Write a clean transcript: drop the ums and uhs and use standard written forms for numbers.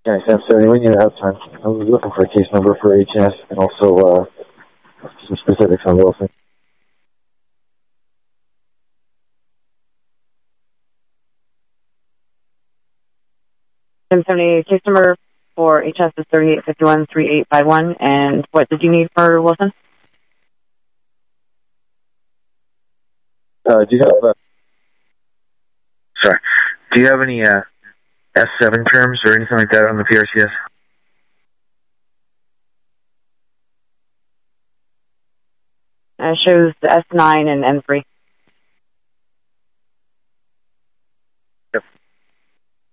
Yeah, Sam 70, when you have time, I was looking for a case number for HS and also some specifics on Wilson. 1070 case number for HS is 3851-3851. And what did you need for Wilson? Do you have any S7 terms or anything like that on the PRCS? Shows the S9 and M3.